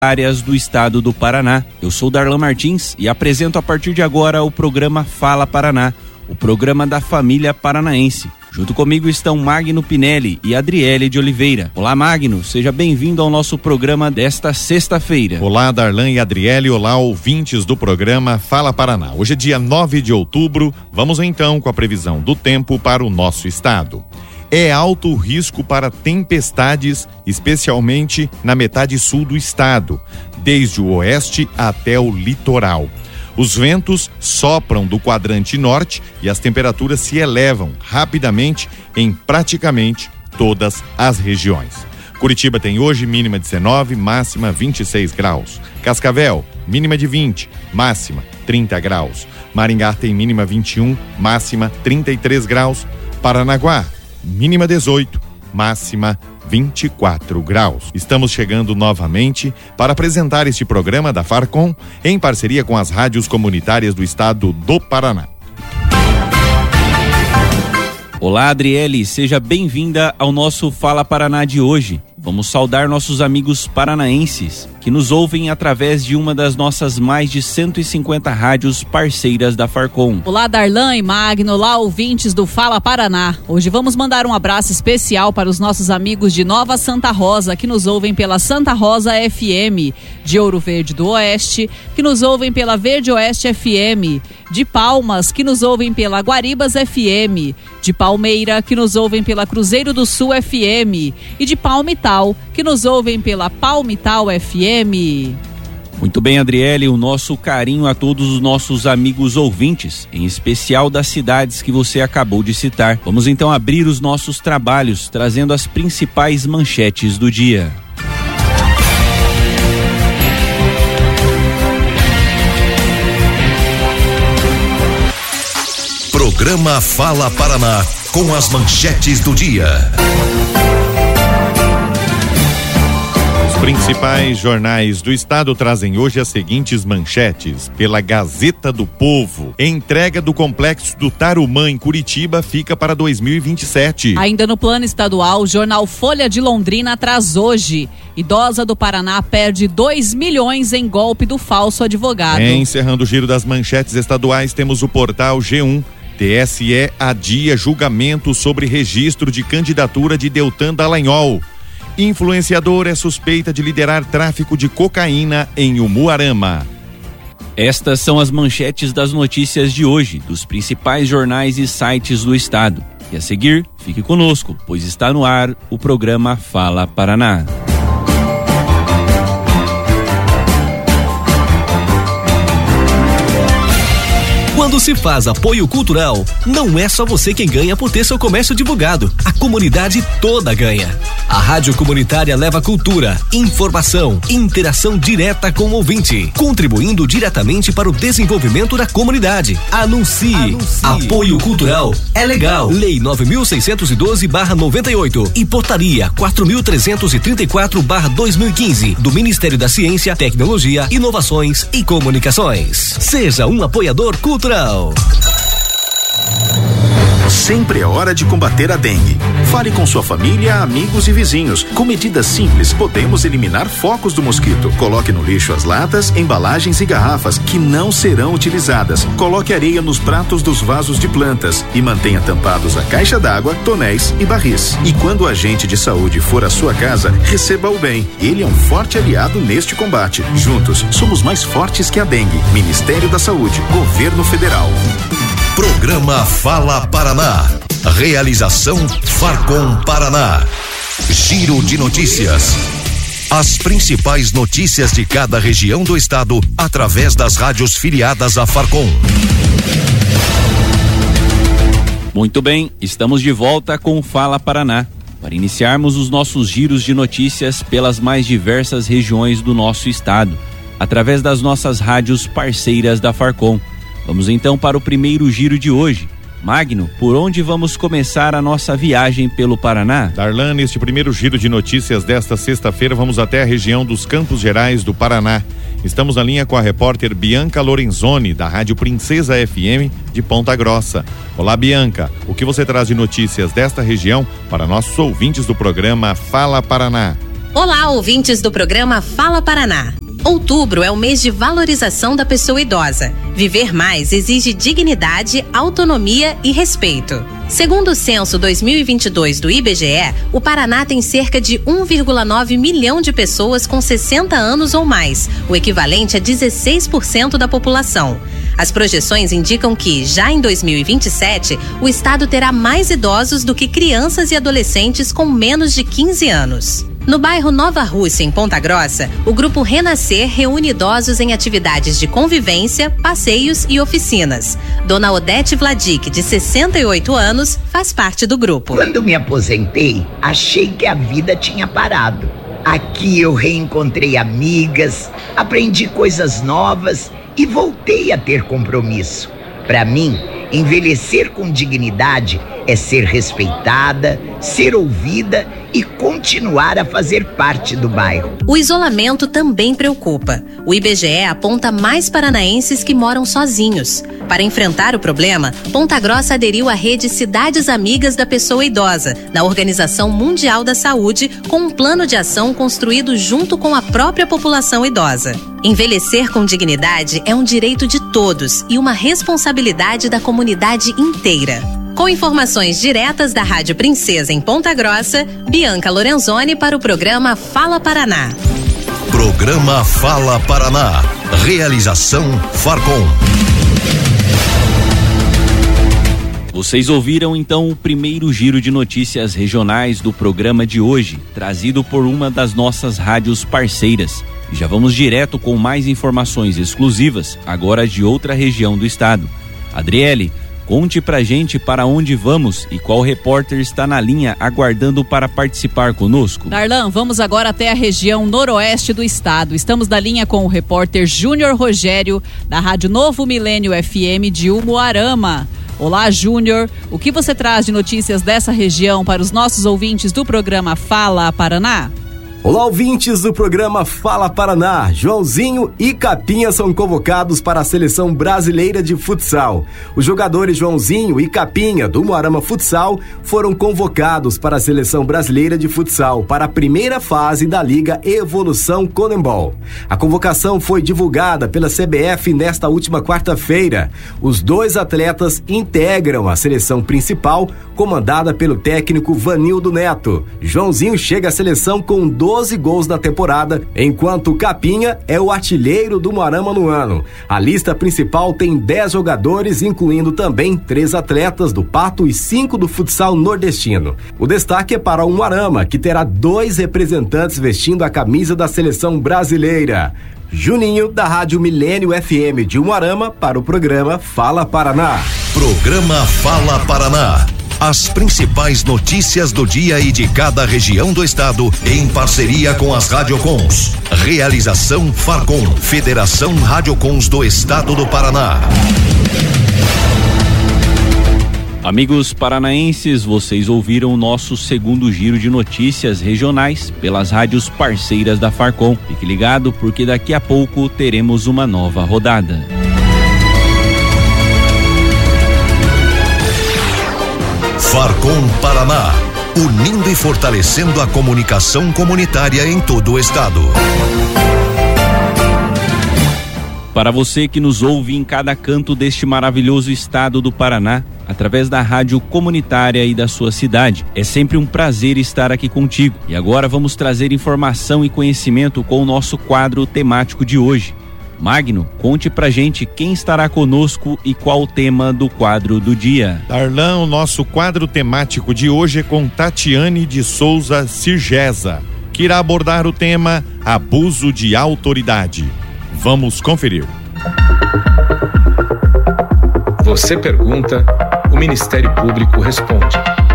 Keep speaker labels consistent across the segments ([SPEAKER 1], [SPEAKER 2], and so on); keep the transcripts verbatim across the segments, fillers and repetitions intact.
[SPEAKER 1] áreas do estado do Paraná. Eu sou Darlan Martins e apresento a partir de agora o programa Fala Paraná, o programa da família paranaense. Junto comigo estão Magno Pinelli e Adriele de Oliveira. Olá, Magno, seja bem-vindo ao nosso programa desta sexta-feira.
[SPEAKER 2] Olá, Darlan e Adriele, olá, ouvintes do programa Fala Paraná. Hoje é dia nove de outubro, vamos então com a previsão do tempo para o nosso estado. É alto o risco para tempestades, especialmente na metade sul do estado, desde o oeste até o litoral. Os ventos sopram do quadrante norte e as temperaturas se elevam rapidamente em praticamente todas as regiões. Curitiba tem hoje mínima dezenove, máxima vinte e seis graus. Cascavel, mínima de vinte, máxima trinta graus. Maringá tem mínima vinte e um, máxima trinta e três graus. Paranaguá, mínima dezoito, máxima vinte e quatro graus. Estamos chegando novamente para apresentar este programa da Farcom em parceria com as rádios comunitárias do estado do Paraná.
[SPEAKER 1] Olá, Adriele, seja bem-vinda ao nosso Fala Paraná de hoje. Vamos saudar nossos amigos paranaenses que nos ouvem através de uma das nossas mais de cento e cinquenta rádios parceiras da Farcom.
[SPEAKER 3] Olá, Darlan e Magno, olá, ouvintes do Fala Paraná. Hoje vamos mandar um abraço especial para os nossos amigos de Nova Santa Rosa, que nos ouvem pela Santa Rosa F M, de Ouro Verde do Oeste, que nos ouvem pela Verde Oeste F M, de Palmas, que nos ouvem pela Guaribas F M, de Palmeira, que nos ouvem pela Cruzeiro do Sul F M e de Palmital, que nos ouvem pela Palmital F M.
[SPEAKER 1] Muito bem, Adriele, o nosso carinho a todos os nossos amigos ouvintes, em especial das cidades que você acabou de citar. Vamos então abrir os nossos trabalhos, trazendo as principais manchetes do dia.
[SPEAKER 4] Programa Fala Paraná, com as manchetes do dia.
[SPEAKER 2] Os principais jornais do estado trazem hoje as seguintes manchetes. Pela Gazeta do Povo, entrega do complexo do Tarumã em Curitiba fica para dois mil e vinte e sete.
[SPEAKER 3] Ainda no plano estadual, o jornal Folha de Londrina traz hoje: idosa do Paraná perde dois milhões em golpe do falso advogado.
[SPEAKER 2] Encerrando o giro das manchetes estaduais, temos o portal G um. T S E adia julgamento sobre registro de candidatura de Deltan Dallagnol. Influenciador é suspeita de liderar tráfico de cocaína em Umuarama.
[SPEAKER 1] Estas são as manchetes das notícias de hoje, dos principais jornais e sites do estado. E a seguir, fique conosco, pois está no ar o programa Fala Paraná.
[SPEAKER 5] Quando se faz apoio cultural, não é só você quem ganha por ter seu comércio divulgado. A comunidade toda ganha. A Rádio Comunitária leva cultura, informação, interação direta com o ouvinte, contribuindo diretamente para o desenvolvimento da comunidade. Anuncie. Anuncie. Apoio cultural é legal. Lei nove mil seiscentos e doze barra noventa e oito e Portaria quatro mil trezentos e trinta e quatro barra dois mil e quinze do Ministério da Ciência, Tecnologia, Inovações e Comunicações. Seja um apoiador cultural.
[SPEAKER 6] Sempre é hora de combater a dengue. Fale com sua família, amigos e vizinhos. Com medidas simples, podemos eliminar focos do mosquito. Coloque no lixo as latas, embalagens e garrafas que não serão utilizadas. Coloque areia nos pratos dos vasos de plantas e mantenha tampados a caixa d'água, tonéis e barris. E quando o agente de saúde for à sua casa, receba-o bem. Ele é um forte aliado neste combate. Juntos, somos mais fortes que a dengue. Ministério da Saúde, Governo Federal.
[SPEAKER 4] Programa Fala Paraná. Realização Farcom Paraná. Giro de notícias. As principais notícias de cada região do estado através das rádios filiadas à Farcom.
[SPEAKER 1] Muito bem, estamos de volta com o Fala Paraná, para iniciarmos os nossos giros de notícias pelas mais diversas regiões do nosso estado, através das nossas rádios parceiras da Farcom. Vamos então para o primeiro giro de hoje. Magno, por onde vamos começar a nossa viagem pelo Paraná?
[SPEAKER 2] Darlan, neste primeiro giro de notícias desta sexta-feira, vamos até a região dos Campos Gerais do Paraná. Estamos na linha com a repórter Bianca Lorenzoni, da Rádio Princesa F M de Ponta Grossa. Olá, Bianca, o que você traz de notícias desta região para nossos ouvintes do programa Fala Paraná?
[SPEAKER 7] Olá, ouvintes do programa Fala Paraná. Outubro é o mês de valorização da pessoa idosa. Viver mais exige dignidade, autonomia e respeito. Segundo o censo dois mil e vinte e dois do I B G E, o Paraná tem cerca de um vírgula nove milhão de pessoas com sessenta anos ou mais, o equivalente a dezesseis por cento da população. As projeções indicam que, já em dois mil e vinte e sete, o estado terá mais idosos do que crianças e adolescentes com menos de quinze anos. No bairro Nova Rússia, em Ponta Grossa, o Grupo Renascer reúne idosos em atividades de convivência, passeios e oficinas. Dona Odete Vladic, de sessenta e oito anos, faz parte do grupo.
[SPEAKER 8] Quando me aposentei, achei que a vida tinha parado. Aqui eu reencontrei amigas, aprendi coisas novas e voltei a ter compromisso. Para mim, envelhecer com dignidade é ser respeitada, ser ouvida e continuar a fazer parte do bairro.
[SPEAKER 7] O isolamento também preocupa. O I B G E aponta mais paranaenses que moram sozinhos. Para enfrentar o problema, Ponta Grossa aderiu à rede Cidades Amigas da Pessoa Idosa, da Organização Mundial da Saúde, com um plano de ação construído junto com a própria população idosa. Envelhecer com dignidade é um direito de todos e uma responsabilidade da comunidade inteira. Com informações diretas da Rádio Princesa em Ponta Grossa, Bianca Lorenzoni para o programa Fala Paraná.
[SPEAKER 4] Programa Fala Paraná. Realização Farcom.
[SPEAKER 1] Vocês ouviram então o primeiro giro de notícias regionais do programa de hoje, trazido por uma das nossas rádios parceiras. E já vamos direto com mais informações exclusivas, agora de outra região do estado. Adriele, conte pra gente para onde vamos e qual repórter está na linha aguardando para participar conosco.
[SPEAKER 3] Darlan, vamos agora até a região noroeste do estado. Estamos na linha com o repórter Júnior Rogério, da Rádio Novo Milênio F M de Umuarama. Olá, Júnior. O que você traz de notícias dessa região para os nossos ouvintes do programa Fala Paraná?
[SPEAKER 9] Olá, ouvintes do programa Fala Paraná. Joãozinho e Capinha são convocados para a seleção brasileira de futsal. Os jogadores Joãozinho e Capinha do Umuarama Futsal foram convocados para a seleção brasileira de futsal para a primeira fase da Liga Evolução Conembol. A convocação foi divulgada pela C B F nesta última quarta-feira. Os dois atletas integram a seleção principal, comandada pelo técnico Vanildo Neto. Joãozinho chega à seleção com doze gols na temporada, enquanto Capinha é o artilheiro do Umuarama no ano. A lista principal tem dez jogadores, incluindo também três atletas do Pato e cinco do futsal nordestino. O destaque é para o Umuarama, que terá dois representantes vestindo a camisa da seleção brasileira. Juninho, da Rádio Milênio F M de Umuarama, para o programa Fala Paraná.
[SPEAKER 4] Programa Fala Paraná. As principais notícias do dia e de cada região do estado, em parceria com as Radiocons. Realização Farcom, Federação Radiocons do Estado do Paraná.
[SPEAKER 1] Amigos paranaenses, vocês ouviram o nosso segundo giro de notícias regionais pelas rádios parceiras da Farcom. Fique ligado, porque daqui a pouco teremos uma nova rodada.
[SPEAKER 4] Farcom Paraná, unindo e fortalecendo a comunicação comunitária em todo o estado.
[SPEAKER 1] Para você que nos ouve em cada canto deste maravilhoso estado do Paraná, através da rádio comunitária e da sua cidade, é sempre um prazer estar aqui contigo. E agora vamos trazer informação e conhecimento com o nosso quadro temático de hoje. Magno, conte pra gente quem estará conosco e qual o tema do quadro do dia.
[SPEAKER 2] Darlan, o nosso quadro temático de hoje é com Tatiane de Souza Sirgesa, que irá abordar o tema abuso de autoridade. Vamos conferir.
[SPEAKER 10] Você pergunta, o Ministério Público responde.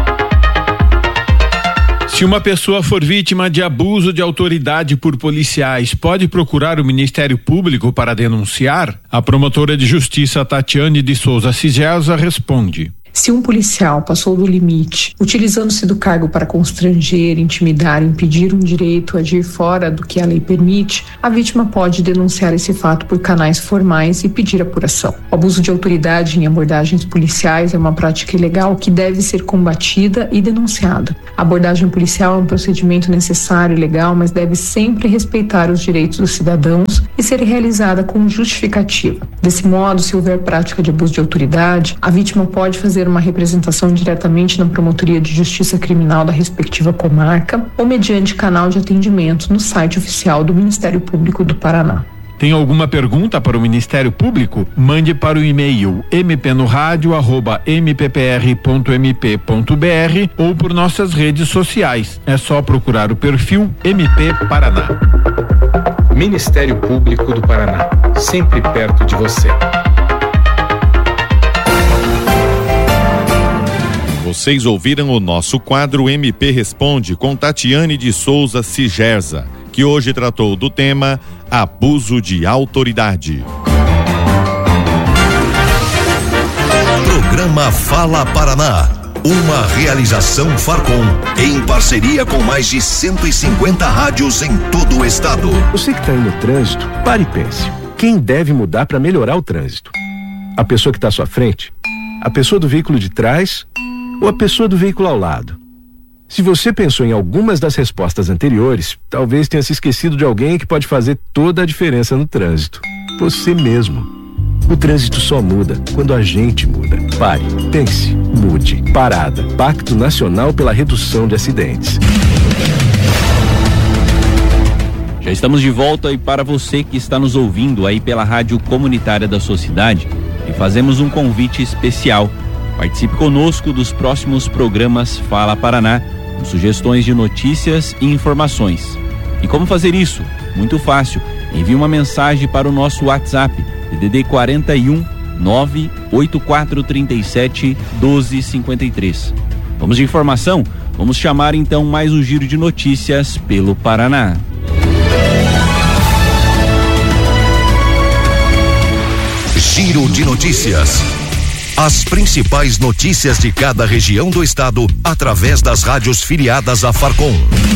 [SPEAKER 10] Se uma pessoa for vítima de abuso de autoridade por policiais, pode procurar o Ministério Público para denunciar? A promotora de justiça Tatiane de Souza Sirgesa responde.
[SPEAKER 11] Se um policial passou do limite, utilizando-se do cargo para constranger, intimidar, impedir um direito, agir fora do que a lei permite, a vítima pode denunciar esse fato por canais formais e pedir apuração. O abuso de autoridade em abordagens policiais é uma prática ilegal que deve ser combatida e denunciada. A abordagem policial é um procedimento necessário e legal, mas deve sempre respeitar os direitos dos cidadãos e ser realizada com justificativa. Desse modo, se houver prática de abuso de autoridade, a vítima pode fazer uma representação diretamente na Promotoria de Justiça Criminal da respectiva comarca ou mediante canal de atendimento no site oficial do Ministério Público do Paraná.
[SPEAKER 10] Tem alguma pergunta para o Ministério Público? Mande para o e-mail m p no rádio arroba m p p r ponto m p ponto b r ou por nossas redes sociais. É só procurar o perfil M P Paraná.
[SPEAKER 12] Ministério Público do Paraná, sempre perto de você.
[SPEAKER 2] Vocês ouviram o nosso quadro M P Responde com Tatiane de Souza Sigerza, que hoje tratou do tema abuso de autoridade.
[SPEAKER 4] Programa Fala Paraná, uma realização Farcom, em parceria com mais de cento e cinquenta rádios em todo o estado.
[SPEAKER 13] Você que está aí no trânsito, pare e pense. Quem deve mudar para melhorar o trânsito? A pessoa que está à sua frente? A pessoa do veículo de trás? Ou a pessoa do veículo ao lado? Se você pensou em algumas das respostas anteriores, talvez tenha se esquecido de alguém que pode fazer toda a diferença no trânsito. Você mesmo. O trânsito só muda quando a gente muda. Pare, pense, mude. Parada. Pacto Nacional pela Redução de Acidentes.
[SPEAKER 1] Já estamos de volta e para você que está nos ouvindo aí pela Rádio Comunitária da sua cidade, e fazemos um convite especial. Participe conosco dos próximos programas Fala Paraná, com sugestões de notícias e informações. E como fazer isso? Muito fácil. Envie uma mensagem para o nosso WhatsApp, D D D quarenta e um, nove oito quatro três sete, doze cinquenta e três. Vamos de informação? Vamos chamar então mais um giro de notícias pelo Paraná.
[SPEAKER 4] Giro de notícias. As principais notícias de cada região do estado através das rádios filiadas à Farcom.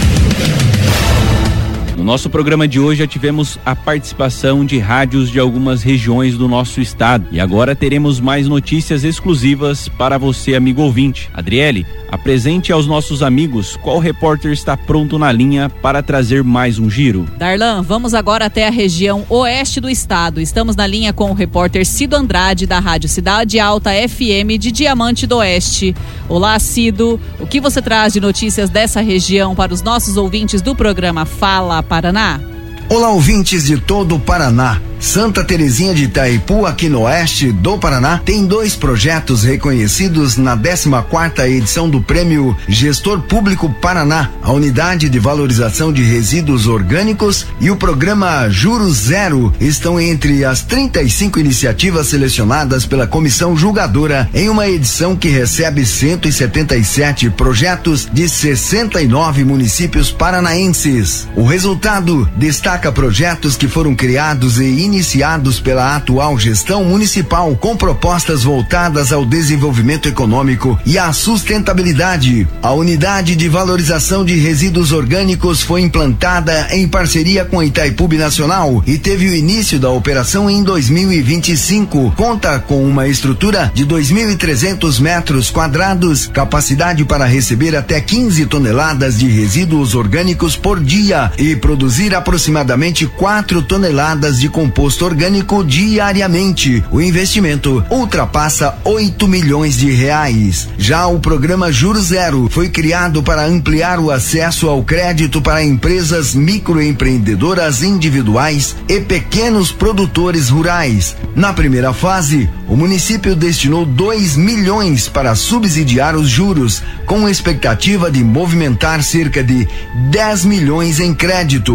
[SPEAKER 1] No nosso programa de hoje já tivemos a participação de rádios de algumas regiões do nosso estado. E agora teremos mais notícias exclusivas para você, amigo ouvinte. Adriele, apresente aos nossos amigos qual repórter está pronto na linha para trazer mais um giro.
[SPEAKER 3] Darlan, vamos agora até a região oeste do estado. Estamos na linha com o repórter Cido Andrade, da Rádio Cidade Alta F M de Diamante do Oeste. Olá, Cido. O que você traz de notícias dessa região para os nossos ouvintes do programa Fala Paraná?
[SPEAKER 14] Olá, ouvintes de todo o Paraná. Santa Terezinha de Itaipu, aqui no oeste do Paraná, tem dois projetos reconhecidos na décima quarta edição do Prêmio Gestor Público Paraná, a Unidade de Valorização de Resíduos Orgânicos e o Programa Juros Zero estão entre as trinta e cinco iniciativas selecionadas pela Comissão Julgadora em uma edição que recebe cento e setenta e sete projetos de sessenta e nove municípios paranaenses. O resultado destaca projetos que foram criados e iniciados pela atual gestão municipal com propostas voltadas ao desenvolvimento econômico e à sustentabilidade. A Unidade de Valorização de Resíduos Orgânicos foi implantada em parceria com a Itaipu Nacional e teve o início da operação em dois mil e vinte e cinco. Conta com uma estrutura de dois mil e trezentos metros quadrados, capacidade para receber até quinze toneladas de resíduos orgânicos por dia e produzir aproximadamente quatro toneladas de composto orgânico diariamente. O investimento ultrapassa oito milhões de reais. Já o programa Juros Zero foi criado para ampliar o acesso ao crédito para empresas microempreendedoras individuais e pequenos produtores rurais. Na primeira fase, o município destinou dois milhões para subsidiar os juros, com expectativa de movimentar cerca de dez milhões em crédito.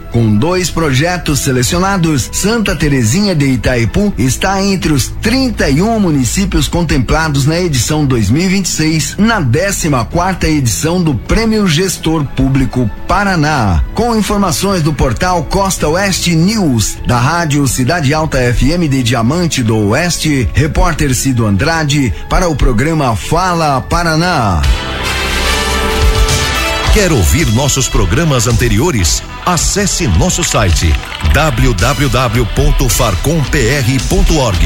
[SPEAKER 14] Com dois projetos selecionados, Santa Terezinha de Itaipu está entre os trinta e um municípios contemplados na edição dois mil e vinte e seis, na décima quarta edição do Prêmio Gestor Público Paraná. Com informações do portal Costa Oeste News, da Rádio Cidade Alta F M de Diamante do Oeste, repórter Cido Andrade para o programa Fala Paraná.
[SPEAKER 4] Quer ouvir nossos programas anteriores? Acesse nosso site w w w ponto farcom p r ponto org.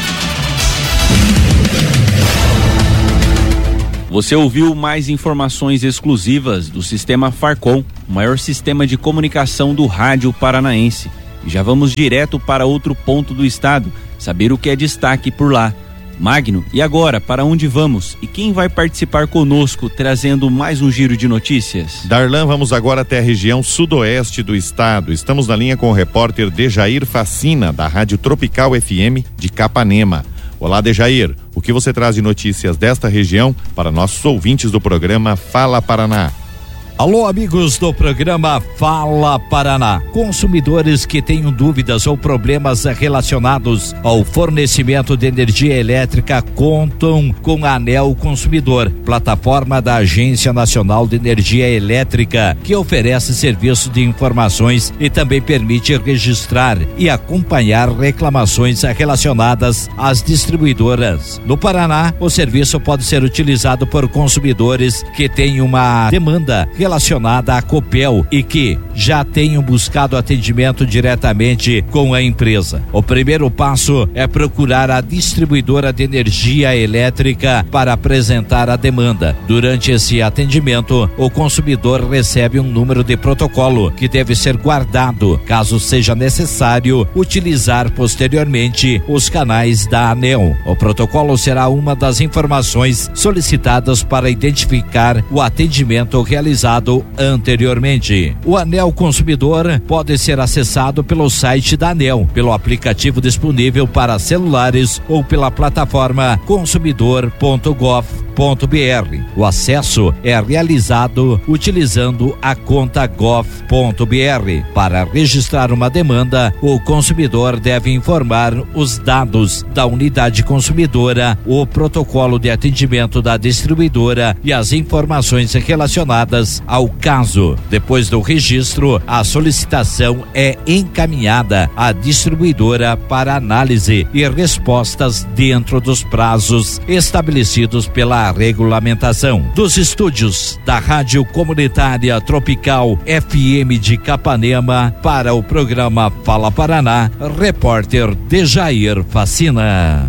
[SPEAKER 1] Você ouviu mais informações exclusivas do Sistema Farcom, o maior sistema de comunicação do rádio paranaense. E já vamos direto para outro ponto do estado, saber o que é destaque por lá. Magno, e agora, para onde vamos? E quem vai participar conosco, trazendo mais um giro de notícias?
[SPEAKER 2] Darlan, vamos agora até a região sudoeste do estado. Estamos na linha com o repórter Dejair Facina, da Rádio Tropical F M de Capanema. Olá, Dejair, o que você traz de notícias desta região para nossos ouvintes do programa Fala Paraná?
[SPEAKER 15] Alô, amigos do programa Fala Paraná. Consumidores que tenham dúvidas ou problemas relacionados ao fornecimento de energia elétrica contam com a ANEEL Consumidor, plataforma da Agência Nacional de Energia Elétrica, que oferece serviço de informações e também permite registrar e acompanhar reclamações relacionadas às distribuidoras. No Paraná, o serviço pode ser utilizado por consumidores que têm uma demanda relacionada à Copel e que já tenham buscado atendimento diretamente com a empresa. O primeiro passo é procurar a distribuidora de energia elétrica para apresentar a demanda. Durante esse atendimento, o consumidor recebe um número de protocolo que deve ser guardado, caso seja necessário utilizar posteriormente os canais da ANEEL. O protocolo será uma das informações solicitadas para identificar o atendimento realizado anteriormente. O ANEEL Consumidor pode ser acessado pelo site da ANEEL, pelo aplicativo disponível para celulares ou pela plataforma consumidor ponto gov ponto b r. O acesso é realizado utilizando a conta gov ponto b r. Para registrar uma demanda, o consumidor deve informar os dados da unidade consumidora, o protocolo de atendimento da distribuidora e as informações relacionadas ao caso. Depois do registro, a solicitação é encaminhada à distribuidora para análise e respostas dentro dos prazos estabelecidos pela regulamentação. Dos estúdios da Rádio Comunitária Tropical F M de Capanema, para o programa Fala Paraná, repórter Dejair Facina.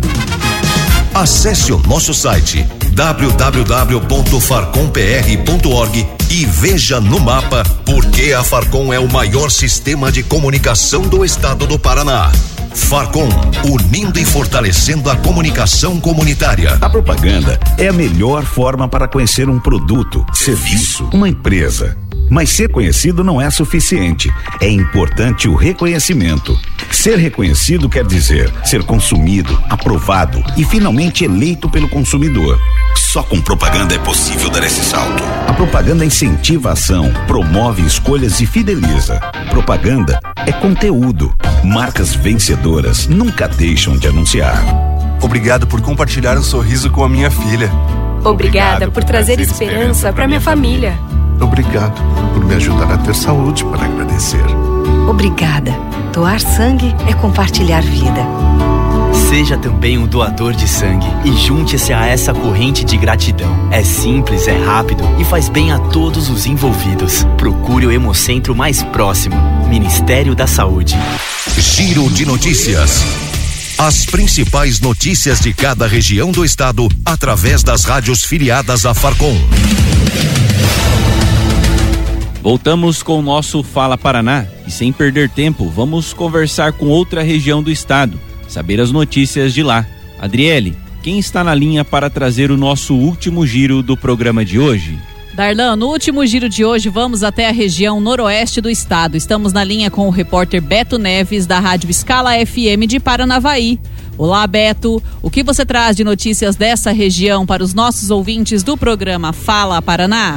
[SPEAKER 4] Acesse o nosso site w w w ponto farcom p r ponto org e veja no mapa por que a Farcom é o maior sistema de comunicação do estado do Paraná. Farcom, unindo e fortalecendo a comunicação comunitária.
[SPEAKER 16] A propaganda é a melhor forma para conhecer um produto, serviço, uma empresa. Mas ser conhecido não é suficiente. É importante o reconhecimento. Ser reconhecido quer dizer ser consumido, aprovado e finalmente eleito pelo consumidor. Só com propaganda é possível dar esse salto. A propaganda incentiva a ação, promove escolhas e fideliza. Propaganda é conteúdo. Marcas vencedoras nunca deixam de anunciar.
[SPEAKER 17] Obrigado por compartilhar um sorriso com a minha filha.
[SPEAKER 18] Obrigada por trazer esperança para minha família.
[SPEAKER 17] Obrigado por me ajudar a ter saúde para agradecer.
[SPEAKER 18] Obrigada. Doar sangue é compartilhar vida.
[SPEAKER 19] Seja também um doador de sangue e junte-se a essa corrente de gratidão. É simples, é rápido e faz bem a todos os envolvidos. Procure o Hemocentro mais próximo. Ministério da Saúde.
[SPEAKER 4] Giro de notícias. As principais notícias de cada região do estado através das rádios filiadas à Farcom.
[SPEAKER 1] Voltamos com o nosso Fala Paraná e, sem perder tempo, vamos conversar com outra região do estado, saber as notícias de lá. Adriele, quem está na linha para trazer o nosso último giro do programa de hoje?
[SPEAKER 3] Darlan, no último giro de hoje vamos até a região noroeste do estado. Estamos na linha com o repórter Beto Neves, da Rádio Escala F M de Paranavaí. Olá, Beto, o que você traz de notícias dessa região para os nossos ouvintes do programa Fala Paraná?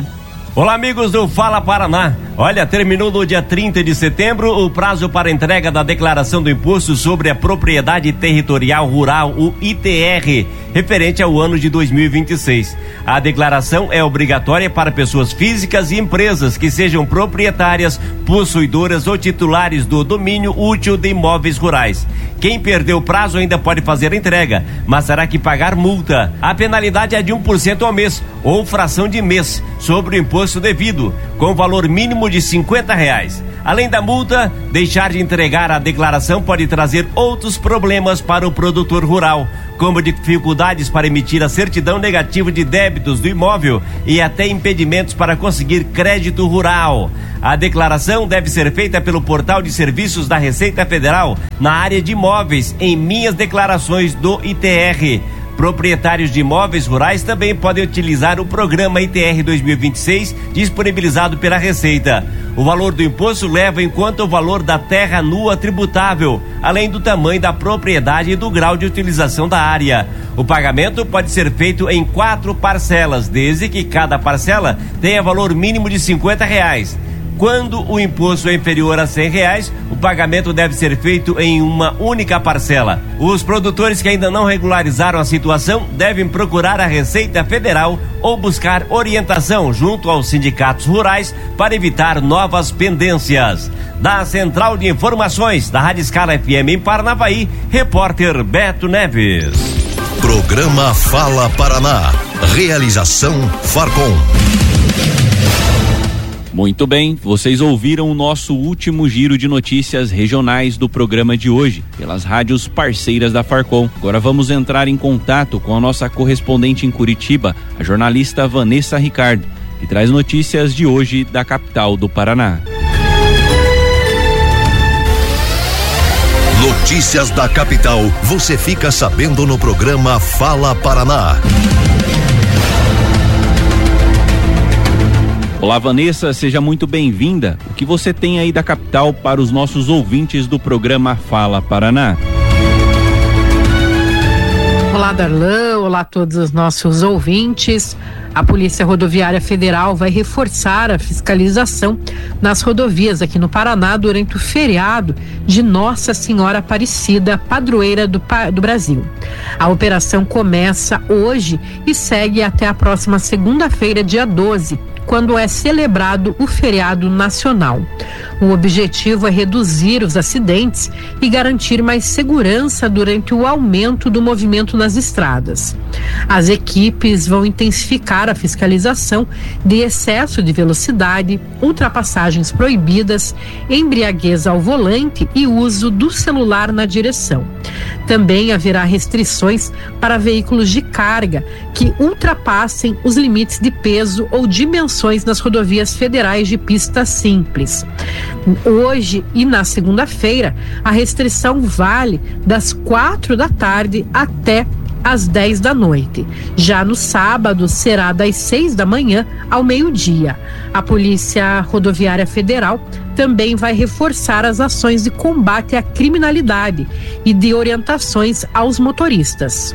[SPEAKER 20] Olá, amigos do Fala Paraná. Olha, terminou no dia trinta de setembro o prazo para entrega da declaração do Imposto sobre a Propriedade Territorial Rural, o I T R, referente ao ano de dois mil e vinte e seis. A declaração é obrigatória para pessoas físicas e empresas que sejam proprietárias, possuidoras ou titulares do domínio útil de imóveis rurais. Quem perdeu o prazo ainda pode fazer a entrega, mas terá que pagar multa. A penalidade é de um por cento ao mês, ou fração de mês, sobre o imposto devido, com valor mínimo de cinquenta reais. Além da multa, deixar de entregar a declaração pode trazer outros problemas para o produtor rural, como dificuldades para emitir a certidão negativa de débitos do imóvel e até impedimentos para conseguir crédito rural. A declaração deve ser feita pelo portal de serviços da Receita Federal na área de imóveis, em Minhas Declarações do I T R. Proprietários de imóveis rurais também podem utilizar o programa I T R dois mil e vinte e seis disponibilizado pela Receita. O valor do imposto leva em conta o valor da terra nua tributável, além do tamanho da propriedade e do grau de utilização da área. O pagamento pode ser feito em quatro parcelas, desde que cada parcela tenha valor mínimo de cinquenta reais. Quando o imposto é inferior a cem reais, o pagamento deve ser feito em uma única parcela. Os produtores que ainda não regularizaram a situação devem procurar a Receita Federal ou buscar orientação junto aos sindicatos rurais para evitar novas pendências. Da Central de Informações da Rádio Escala F M em Parnavaí, repórter Beto Neves.
[SPEAKER 4] Programa Fala Paraná. Realização Farcom.
[SPEAKER 1] Muito bem, vocês ouviram o nosso último giro de notícias regionais do programa de hoje, pelas rádios parceiras da Farcom. Agora vamos entrar em contato com a nossa correspondente em Curitiba, a jornalista Vanessa Ricardo, que traz notícias de hoje da capital do Paraná.
[SPEAKER 4] Notícias da capital, você fica sabendo no programa Fala Paraná.
[SPEAKER 1] Olá, Vanessa, seja muito bem-vinda. O que você tem aí da capital para os nossos ouvintes do programa Fala Paraná?
[SPEAKER 11] Olá, Darlan, olá a todos os nossos ouvintes. A Polícia Rodoviária Federal vai reforçar a fiscalização nas rodovias aqui no Paraná durante o feriado de Nossa Senhora Aparecida, padroeira do, do Brasil. A operação começa hoje e segue até a próxima segunda-feira, dia doze, quando é celebrado o feriado nacional. O objetivo é reduzir os acidentes e garantir mais segurança durante o aumento do movimento nas estradas. As equipes vão intensificar a fiscalização de excesso de velocidade, ultrapassagens proibidas, embriaguez ao volante e uso do celular na direção. Também haverá restrições para veículos de carga que ultrapassem os limites de peso ou dimensões nas rodovias federais de pista simples. Hoje e na segunda-feira, a restrição vale das quatro da tarde até às dez da noite. Já no sábado, será das seis da manhã ao meio-dia. A Polícia Rodoviária Federal também vai reforçar as ações de combate à criminalidade e de orientações aos motoristas.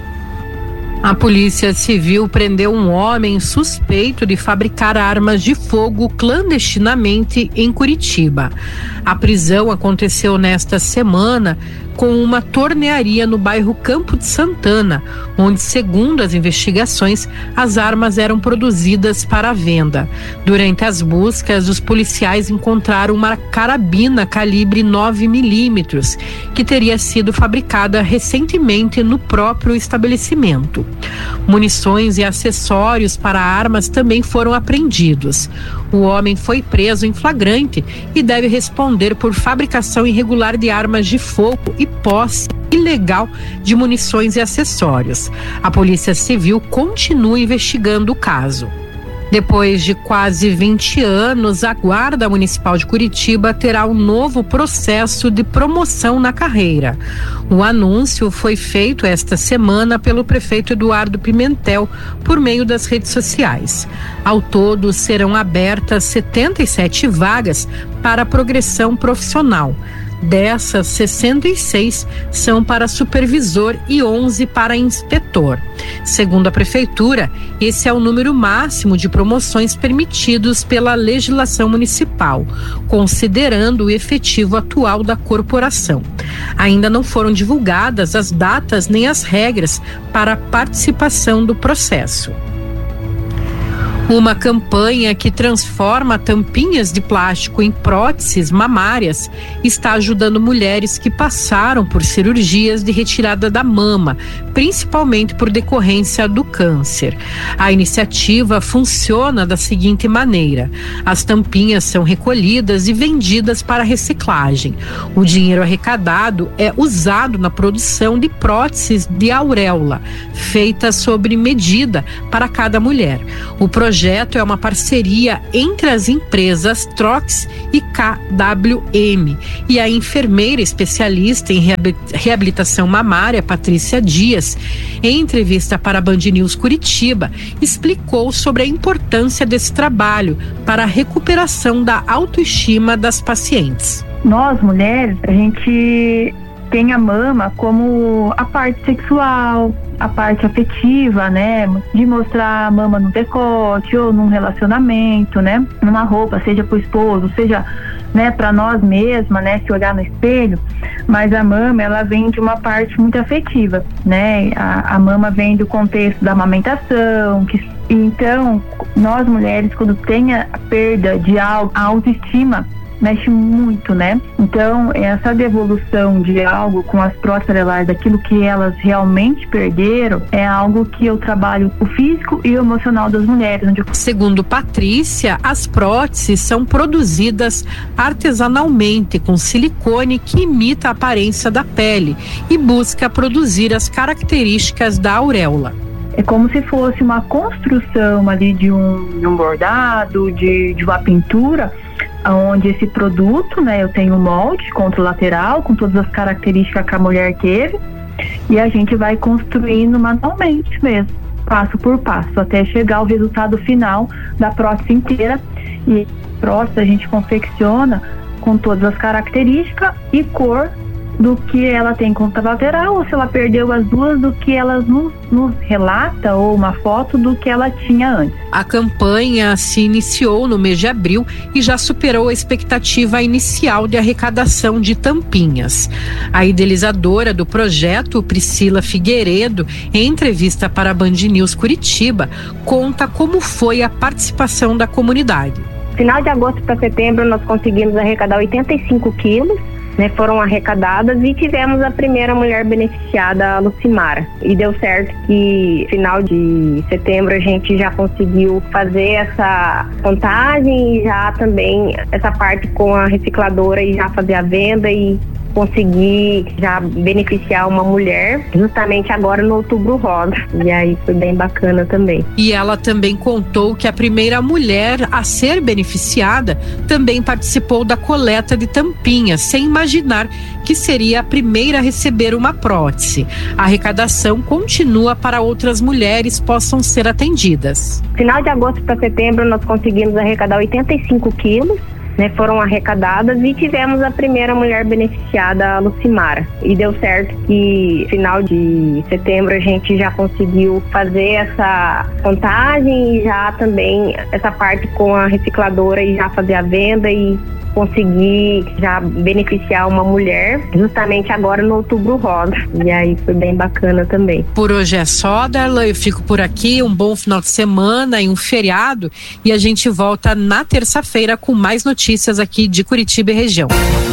[SPEAKER 11] A Polícia Civil prendeu um homem suspeito de fabricar armas de fogo clandestinamente em Curitiba. A prisão aconteceu nesta semana com uma tornearia no bairro Campo de Santana, onde, segundo as investigações, as armas eram produzidas para a venda. Durante as buscas, os policiais encontraram uma carabina calibre nove milímetros, que teria sido fabricada recentemente no próprio estabelecimento. Munições e acessórios para armas também foram apreendidos. O homem foi preso em flagrante e deve responder por fabricação irregular de armas de fogo e posse ilegal de munições e acessórios. A Polícia Civil continua investigando o caso. Depois de quase vinte anos, a Guarda Municipal de Curitiba terá um novo processo de promoção na carreira. O anúncio foi feito esta semana pelo prefeito Eduardo Pimentel por meio das redes sociais. Ao todo, serão abertas setenta e sete vagas para a progressão profissional. Dessas, sessenta e seis são para supervisor e onze para inspetor. Segundo a Prefeitura, esse é o número máximo de promoções permitidos pela legislação municipal, considerando o efetivo atual da corporação. Ainda não foram divulgadas as datas nem as regras para a participação do processo. Uma campanha que transforma tampinhas de plástico em próteses mamárias está ajudando mulheres que passaram por cirurgias de retirada da mama, principalmente por decorrência do câncer. A iniciativa funciona da seguinte maneira: as tampinhas são recolhidas e vendidas para reciclagem. O dinheiro arrecadado é usado na produção de próteses de auréola, feitas sob medida para cada mulher. O projeto O projeto é uma parceria entre as empresas Trox e K W M, e a enfermeira especialista em reabilitação mamária, Patrícia Dias, em entrevista para a Band News Curitiba, explicou sobre a importância desse trabalho para a recuperação da autoestima das pacientes.
[SPEAKER 21] Nós, mulheres, a gente tem a mama como a parte sexual, a parte afetiva, né? De mostrar a mama no decote ou num relacionamento, né? Numa roupa, seja pro esposo, seja, né, para nós mesmas, né, se olhar no espelho. Mas a mama, ela vem de uma parte muito afetiva, né? A, a mama vem do contexto da amamentação, que então nós mulheres, quando tem a perda de algo, a autoestima mexe muito, né? Então, essa devolução de algo com as próteses aurelares, daquilo que elas realmente perderam, é algo que eu trabalho o físico e o emocional das mulheres. Onde eu...
[SPEAKER 11] Segundo Patrícia, as próteses são produzidas artesanalmente com silicone que imita a aparência da pele e busca produzir as características da auréola.
[SPEAKER 21] É como se fosse uma construção ali de um, de um bordado, de, de uma pintura, onde esse produto, né, eu tenho um molde contralateral com todas as características que a mulher teve, e a gente vai construindo manualmente mesmo, passo por passo, até chegar ao resultado final da prótese inteira. E a prótese a gente confecciona com todas as características e cor do que ela tem contralateral, ou se ela perdeu as duas, do que ela nos, nos relata, ou uma foto do que ela tinha antes.
[SPEAKER 11] A campanha se iniciou no mês de abril e já superou a expectativa inicial de arrecadação de tampinhas. A idealizadora do projeto, Priscila Figueiredo, em entrevista para a Band News Curitiba, conta como foi a participação da comunidade.
[SPEAKER 22] Final de agosto para setembro nós conseguimos arrecadar oitenta e cinco quilos. Né, foram arrecadadas e tivemos a primeira mulher beneficiada, a Lucimara. E deu certo que final de setembro a gente já conseguiu fazer essa contagem e já também essa parte com a recicladora e já fazer a venda e conseguir já beneficiar uma mulher justamente agora no Outubro Rosa. E aí foi bem bacana também.
[SPEAKER 11] E ela também contou que a primeira mulher a ser beneficiada também participou da coleta de tampinhas, sem imaginar que seria a primeira a receber uma prótese. A arrecadação continua para outras mulheres possam ser atendidas.
[SPEAKER 22] Final de agosto para setembro nós conseguimos arrecadar oitenta e cinco quilos. Né, foram arrecadadas e tivemos a primeira mulher beneficiada, a Lucimara. E deu certo que final de setembro a gente já conseguiu fazer essa contagem e já também essa parte com a recicladora e já fazer a venda e conseguir já beneficiar uma mulher justamente agora no Outubro Rosa. E aí foi bem bacana também.
[SPEAKER 11] Por hoje é só, Darla, eu fico por aqui, um bom final de semana e um feriado, e a gente volta na terça-feira com mais notícias aqui de Curitiba e região.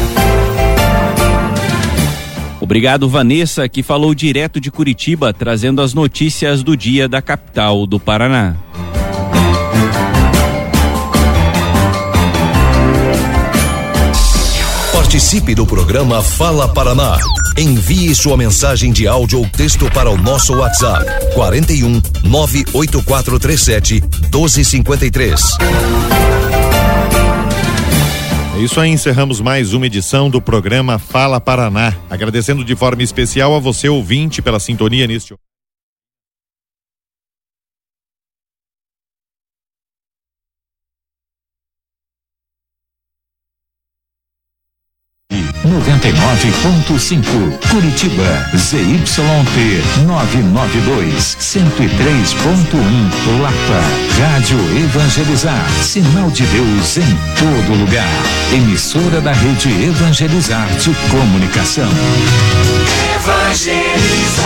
[SPEAKER 1] Obrigado, Vanessa, que falou direto de Curitiba, trazendo as notícias do dia da capital do Paraná.
[SPEAKER 4] Participe do programa Fala Paraná. Envie sua mensagem de áudio ou texto para o nosso WhatsApp quarenta e um, nove oito quatro três sete, doze cinquenta e três.
[SPEAKER 2] É isso aí, encerramos mais uma edição do programa Fala Paraná. Agradecendo de forma especial a você, ouvinte, pela sintonia neste...
[SPEAKER 13] No
[SPEAKER 5] noventa e nove ponto cinco. Curitiba, Z Y T novecentos e noventa e dois, cento e três ponto um. Lapa, Rádio Evangelizar, sinal de Deus em todo lugar. Emissora da Rede Evangelizar de Comunicação.
[SPEAKER 6] Evangelizar.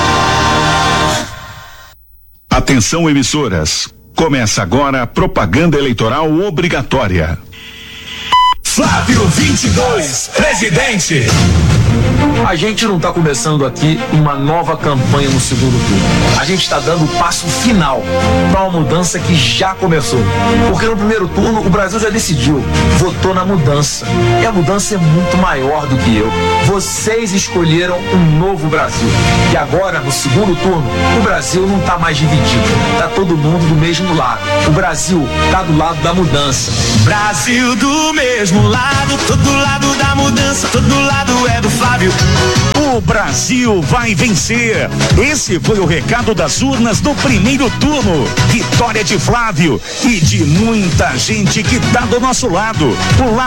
[SPEAKER 16] Atenção, emissoras. Começa agora a propaganda eleitoral obrigatória.
[SPEAKER 6] Flávio vinte e dois, presidente.
[SPEAKER 23] A gente não está começando aqui uma nova campanha no segundo turno. A gente está dando o passo final para uma mudança que já começou. Porque no primeiro turno o Brasil já decidiu, votou na mudança. E a mudança é muito maior do que eu. Vocês escolheram um novo Brasil. E agora, no segundo turno, o Brasil não está mais dividido. Está todo mundo do mesmo lado. O Brasil está do lado da mudança.
[SPEAKER 6] Brasil do mesmo lado, todo lado da mudança, todo lado é do Flávio.
[SPEAKER 16] O Brasil vai vencer. Esse foi o recado das urnas do primeiro turno. Vitória de Flávio e de muita gente que tá do nosso lado. O lado